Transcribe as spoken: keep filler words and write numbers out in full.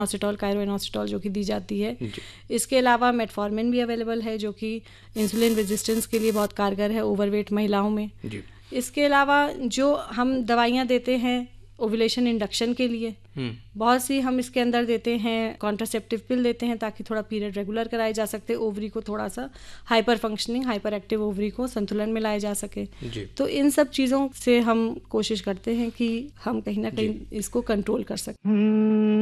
Inositol, Cairo inositol जो कि दी जाती है। इसके अलावा मेटफॉर्मिन भी अवेलेबल है जो कि इंसुलिन रेजिस्टेंस के लिए बहुत कारगर है ओवरवेट महिलाओं में। इसके अलावा जो हम दवाइयाँ देते हैं ओव्यूलेशन इंडक्शन के लिए, बहुत सी हम इसके अंदर देते हैं, कॉन्ट्रासेप्टिव पिल देते हैं ताकि थोड़ा पीरियड रेगुलर कराया जा सकते, ओवरी को थोड़ा सा hyper functioning, hyper active ovary को संतुलन में लाया जा सके। तो इन सब चीज़ों से हम कोशिश करते हैं कि हम कहीं ना कहीं इसको कंट्रोल कर सकें।